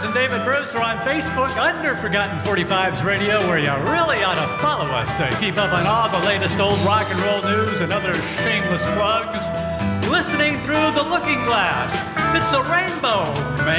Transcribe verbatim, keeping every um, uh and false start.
forty-fives and David Bruce are on Facebook under Forgotten forty-fives Radio, where you really ought to follow us to keep up on all the latest old rock and roll news and other shameless plugs. Listening through the looking glass. It's a rainbow, man.